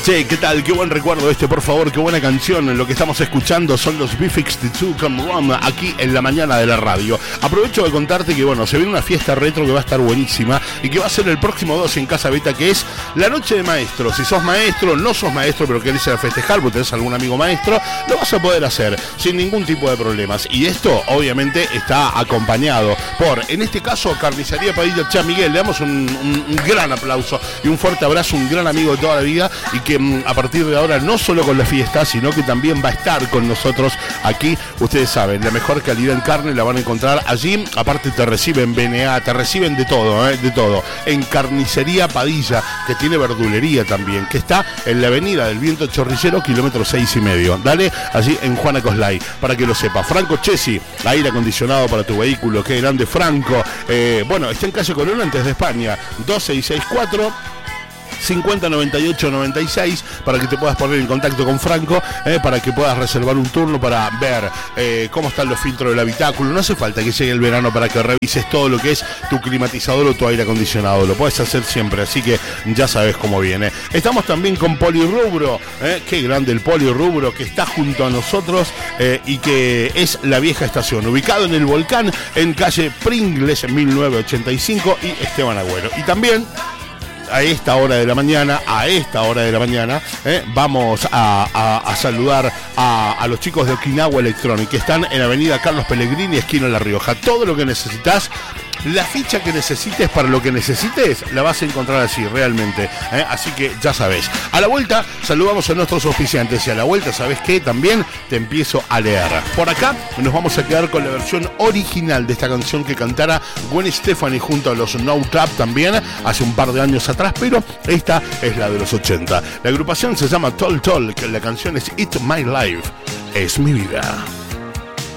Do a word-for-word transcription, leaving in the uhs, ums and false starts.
Che, ¿qué tal? Qué buen recuerdo este, por favor, qué buena canción. Lo que estamos escuchando son los B sesenta y dos Come Run aquí en la mañana de la radio. Aprovecho de contarte que, bueno, se viene una fiesta retro que va a estar buenísima y que va a ser el próximo dos en Casa Beta, que es la noche de maestro. Si sos maestro, no sos maestro, pero querés ir a festejar porque tenés algún amigo maestro, lo vas a poder hacer sin ningún tipo de problemas. Y esto, obviamente, está acompañado por, en este caso, Carnicería Padilla Cha Miguel. Le damos un, un, un gran aplauso y un fuerte abrazo, un gran amigo de toda la vida y que a partir de ahora no solo con la fiesta, sino que también va a estar con nosotros aquí. Ustedes saben, la mejor calidad en carne la van a encontrar allí. Aparte te reciben B N A, te reciben de todo, ¿eh? de todo. En Carnicería Padilla, que tiene verdulería también, que está en la avenida del Viento Chorrillero, kilómetro seis y medio. Dale, allí en Juana Coslay, para que lo sepa. Franco Chesi, aire acondicionado para tu vehículo. Qué grande Franco. Eh, bueno, está en calle Colón, antes de España, dos seis seis cuatro cincuenta noventa y ocho noventa y seis, para que te puedas poner en contacto con Franco, eh, para que puedas reservar un turno para ver eh, cómo están los filtros del habitáculo. No hace falta que llegue el verano para que revises todo lo que es tu climatizador o tu aire acondicionado. Lo puedes hacer siempre, así que ya sabes cómo viene. Estamos también con Polirrubro, eh, qué grande el Polirrubro, que está junto a nosotros eh, y que es la vieja estación, ubicado en el Volcán, en calle Pringles mil novecientos ochenta y cinco y Esteban Agüero. Y también a esta hora de la mañana, a esta hora de la mañana, eh, vamos a, a, a saludar a, a los chicos de Okinawa Electronic, que están en avenida Carlos Pellegrini, esquina La Rioja. Todo lo que necesitas, la ficha que necesites para lo que necesites, la vas a encontrar así, realmente. ¿eh? Así que ya sabes. A la vuelta, saludamos a nuestros auspiciantes. Y a la vuelta, ¿sabes qué? También te empiezo a leer. Por acá nos vamos a quedar con la versión original de esta canción que cantara Gwen Stefani junto a los No Trap también, hace un par de años atrás, pero esta es la de los ochenta. La agrupación se llama Tol Tol, que la canción es It's My Life, es mi vida.